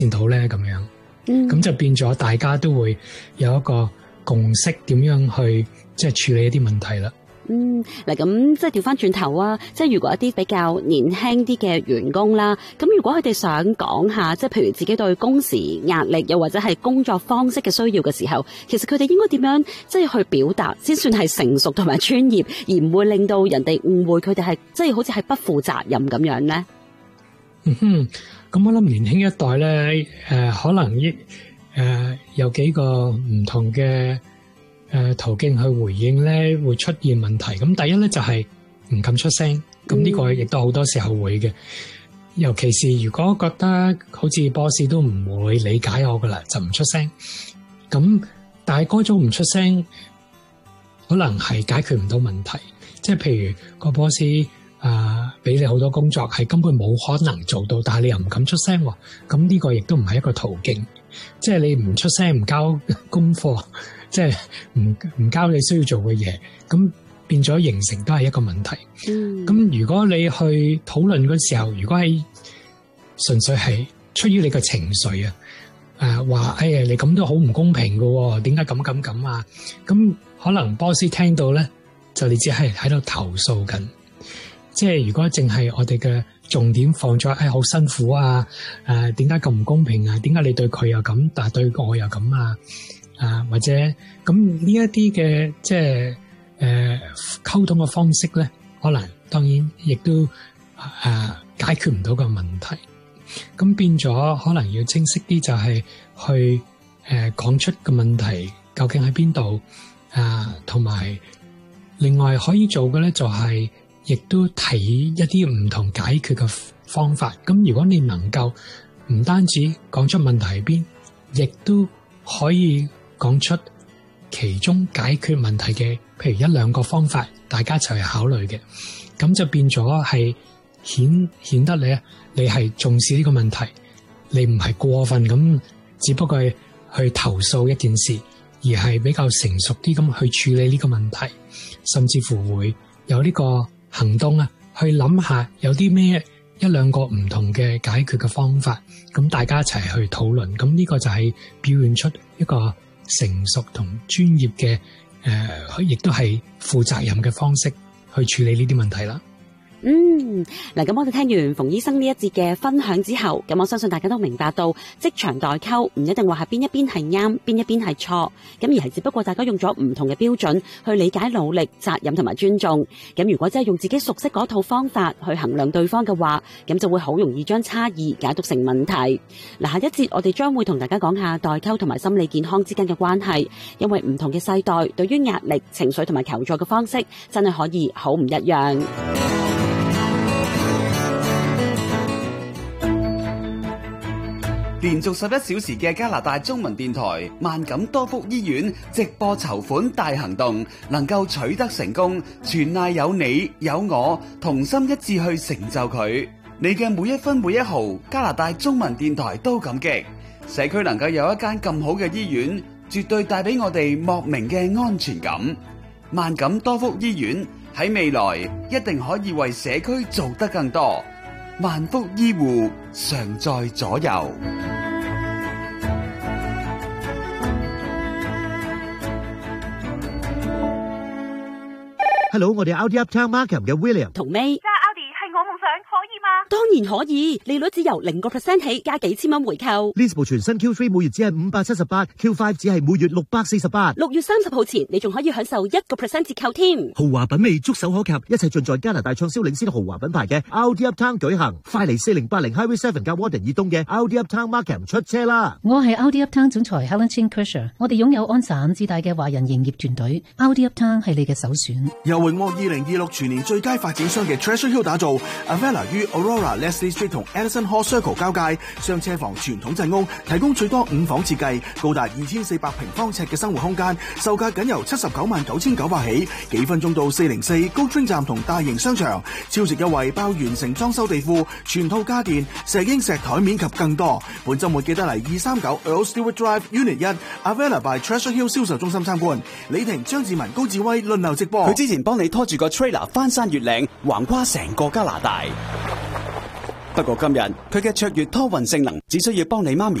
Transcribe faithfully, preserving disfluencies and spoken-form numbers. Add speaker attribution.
Speaker 1: 善到咧？咁樣，咁、嗯、就變咗大家都會有一個共識，點樣去即係處理一啲問題啦。
Speaker 2: 嗯，嗱咁即係調翻轉頭啊！即係如果一啲比較年輕啲嘅員工啦，咁如果佢哋想講下，即係譬如自己對工時壓力，又或者係工作方式嘅需要嘅時候，其實佢哋應該點樣即係去表達，先算係成熟同埋專業，而唔會令到人哋誤會佢哋係即係好似係不負責任咁樣咧？
Speaker 1: 嗯哼，咁我諗年輕一代咧，誒、呃，可能亦誒、呃、有幾個唔同嘅。誒途徑去回應咧，會出現問題。咁第一咧就係唔敢出聲，咁呢個亦都好多時候會嘅。尤其是如果覺得好似 boss 都唔會理解我噶啦，就唔出聲。咁但係嗰種唔出聲，可能係解決唔到問題。即係譬如個 boss 啊，俾你好多工作，係根本冇可能做到，但係你又唔敢出聲喎。咁呢個亦都唔係一個途徑。即係你唔出聲，唔交功課。即係唔唔交你需要做嘅嘢，咁變咗形成都係一個問題。咁、嗯、如果你去討論嗰時候，如果係純粹係出於你嘅情緒啊，誒話哎呀你咁都好唔公平㗎，點解咁咁咁啊？咁可能 boss 聽到咧，就你只係喺度投訴緊。即係如果淨係我哋嘅重點放咗，哎好辛苦啊，誒點解咁唔公平啊？點解你對佢又咁，但係對我又咁啊？啊，或者咁呢一啲嘅即係誒溝通嘅方式咧，可能當然亦都誒、呃、解決唔到個問題。咁變咗可能要清晰啲，就係去誒講、呃、出個問題究竟喺邊度啊，同埋另外可以做嘅咧，就係亦都提一啲唔同解決嘅方法。咁如果你能夠唔單止講出問題喺邊，亦都可以講出其中解決問題嘅，譬如一兩個方法，大家一齊去考慮嘅，咁就變咗係顯顯得你你係重視呢個問題，你唔係過分咁，只不過係去投訴一件事，而係比較成熟啲咁去處理呢個問題，甚至乎會有呢個行動啊，去諗下有啲咩一兩個唔同嘅解決嘅方法，咁大家一齊去討論，咁呢個就係表現出一個成熟同專業嘅誒，亦都係負責任嘅方式去處理呢啲問題啦。
Speaker 2: 嗯，嗱，咁我哋聽完馮醫生呢一節嘅分享之後，咁我相信大家都明白到職場代溝唔一定話係邊一邊係啱，邊一邊係錯，咁而係只不過大家用咗唔同嘅標準去理解努力、責任同埋尊重。咁如果真係用自己熟悉嗰套方法去衡量對方嘅話，咁就會好容易將差異解讀成問題。嗱，下一節我哋將會同大家講下代溝同埋心理健康之間嘅關係，因為唔同嘅世代對於壓力、情緒同埋求助嘅方式真係可以好唔一樣。
Speaker 3: 連續十一小時嘅加拿大中文電台萬錦多福醫院直播籌款大行動能夠取得成功，全賴有你有我同心一致去成就佢。你嘅每一分每一毫，加拿大中文電台都感激。社區能夠有一間咁好嘅醫院，絕對帶俾我哋莫名嘅安全感。萬錦多福醫院喺未來一定可以為社區做得更多。萬福醫護常在左右。
Speaker 4: Hello， 我哋 Audi Uptown Markham 嘅 William
Speaker 2: 同 May。
Speaker 5: 我夢想可以嗎？
Speaker 2: 當然可以，利率只由零個 percent 起，加幾千蚊回購。
Speaker 4: 呢部全新 Q 三每月只係五百七十八 ，Q 五只係每月六百四十八。
Speaker 2: 六月三十號前，你仲可以享受一個 percent 折扣添。
Speaker 4: 豪華品味觸手可及，一切盡在加拿大暢銷領先豪華品牌嘅 Audi Uptown 舉行。快嚟四零八零 Highway Seven 加 Warden 以東嘅 Audi Uptown Markham 出車啦！
Speaker 6: 我係 Audi Uptown 總裁 Helen Chin Kersher， 我哋擁有安省至大嘅華人營業團隊 ，Audi Uptown 係你嘅首選。
Speaker 7: 由榮獲二零二六全年最佳發展商嘅 Treasure Hill 打造 Avella 於 Aurora Leslie Street 同 Edison Hall Circle 交界，雙車房傳統鎮屋，提供最多五房設計，高達二千四百平方尺嘅生活空間，售價僅由七十九萬九千九百起，幾分鐘到四零四高 train 站同大型商場，超值優惠包完成裝修地庫、全套家電、石英石台面及更多。本週末記得嚟二三九 Earl Stewart Drive Unit 一 Avella by Treasure Hill 銷售中心參觀。李婷、張志文、高志威輪流直播。
Speaker 3: 佢之前幫你拖住個 trailer 翻山越嶺，橫跨成個加拿大。 不過今日佢嘅卓越拖運性能，只需要幫你媽咪